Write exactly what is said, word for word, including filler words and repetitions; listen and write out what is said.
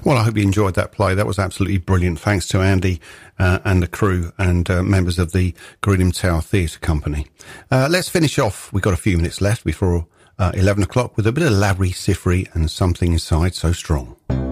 Well, I hope you enjoyed that play. That was absolutely brilliant. Thanks to Andy uh, and the crew and uh, members of the Greenham Tower Theatre Company. Uh, let's finish off. We've got a few minutes left before uh, eleven o'clock with a bit of Lavery, Sifri and Something Inside So Strong.